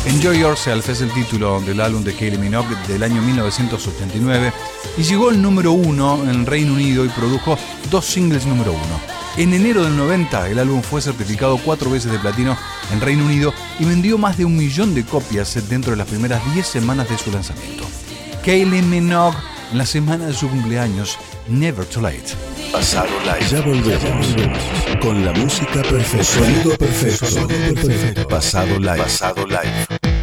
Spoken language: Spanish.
Enjoy Yourself es el título del álbum de Kylie Minogue del año 1989 y llegó al número 1 en el Reino Unido y produjo 2 singles número 1. En enero del 90 el álbum fue certificado 4 veces de platino en Reino Unido y vendió más de 1 millón de copias dentro de las primeras 10 semanas de su lanzamiento. Kylie Minogue en la semana de su cumpleaños, Never Too Late. Pasado Live. Ya volvemos con la música perfecta. Sonido perfecto. Pasado Live. Pasado Live.